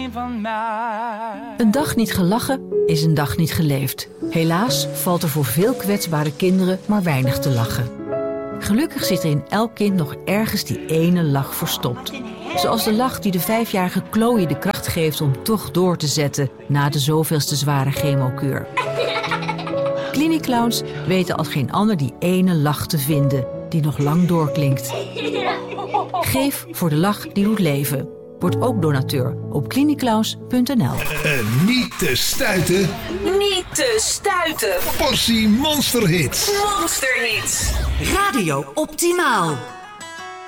alleen van mij. Een dag niet gelachen is een dag niet geleefd. Helaas valt er voor veel kwetsbare kinderen maar weinig te lachen. Gelukkig zit er in elk kind nog ergens die ene lach verstopt. Zoals de lach die de 5-jarige Chloe de kracht geeft om toch door te zetten na de zoveelste zware chemokuur. Cliniclowns weten als geen ander die ene lach te vinden die nog lang doorklinkt. Geef voor de lach die doet leven. Word ook donateur op cliniclowns.nl. En niet te stuiten. Niet te stuiten. Passie Monsterhits. Monsterhits. Radio Optimaal.